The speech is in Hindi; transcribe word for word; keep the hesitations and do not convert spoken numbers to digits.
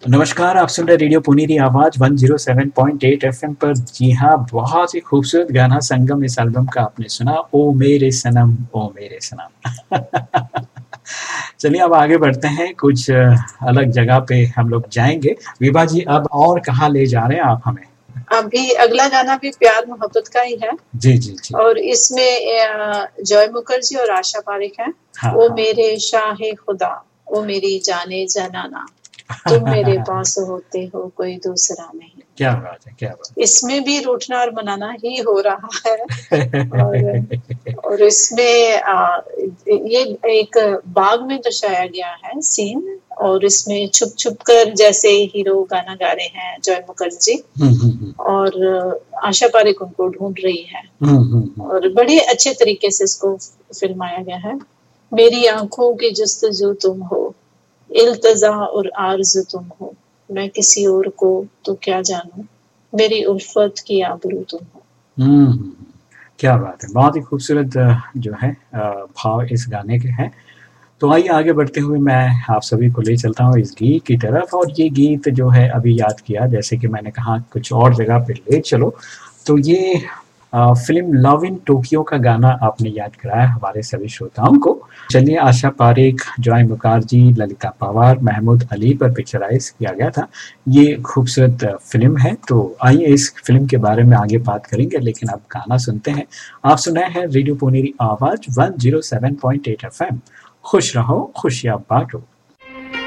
नमस्कार, आप सुन रहे रेडियो पुनेरी आवाज एक सौ सात पॉइंट आठ एफएम पर। जी हाँ, बहुत ही खूबसूरत गाना संगम इस एल्बम का आपने सुना, ओ मेरे सनम ओ मेरे सनम। चलिए अब आगे बढ़ते हैं, कुछ अलग जगह पे हम लोग जाएंगे। विभा जी, अब और कहाँ ले जा रहे हैं आप हमें? अभी अगला गाना भी प्यार मोहब्बत का ही है। जी जी जी। और इसमें जॉय मुखर्जी और आशा पारेख हैं। हाँ, ओ हाँ। मेरे शाहे खुदा, ओ मेरी जाने जनाना, तुम मेरे पास होते हो कोई दूसरा नहीं। क्या बात है, क्या बात। इसमें भी रूठना और मनाना ही हो रहा है। और और इसमें आ, ये एक बाग में दर्शाया गया है सीन, और इसमें छुप छुप कर जैसे हीरो गाना गा रहे हैं जॉय मुखर्जी, और आशा पारेख उनको ढूंढ रही है। और बड़े अच्छे तरीके से इसको फिल्माया गया है। मेरी आंखों की जस्तजू तुम हो, इल्तजा और आरज़ू तुम हो, मैं किसी और को तो क्या जानूं, मेरी उल्फत की आबरू तुम हो। हम्म, क्या बात है, बहुत ही खूबसूरत जो है भाव इस गाने के हैं। तो आइए आगे बढ़ते हुए मैं आप सभी को ले चलता हूँ इस गीत की तरफ। और ये गीत जो है अभी याद किया, जैसे कि मैंने कहा कुछ और जगह पे ले चलो, तो ये फिल्म लव इन टोक्यो का गाना आपने याद कराया हमारे सभी श्रोताओं को। चलिए, आशा पारेख, जॉय मुखर्जी, ललिता पंवार, महमूद अली पर पिक्चराइज किया गया था ये खूबसूरत फिल्म है। तो आइए इस फिल्म के बारे में आगे बात करेंगे, लेकिन अब गाना सुनते हैं। आप सुन रहे हैं रेडियो पुनेरी आवाज एक सौ सात पॉइंट आठ एफएम। खुश रहो, खुशियां बांटो।